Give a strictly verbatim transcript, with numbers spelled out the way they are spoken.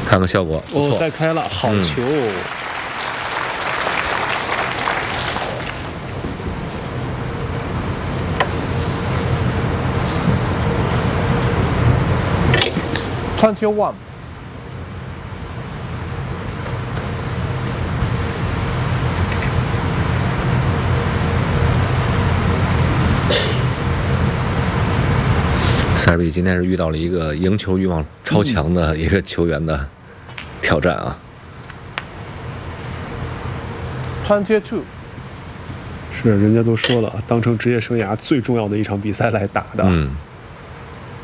看看效果，不哦， 错。 带开了，好球。嗯 twenty-one。 塞尔比今天是遇到了一个赢球欲望超强的一个球员的挑战啊。 twenty-two。 是，人家都说了，当成职业生涯最重要的一场比赛来打的。 嗯。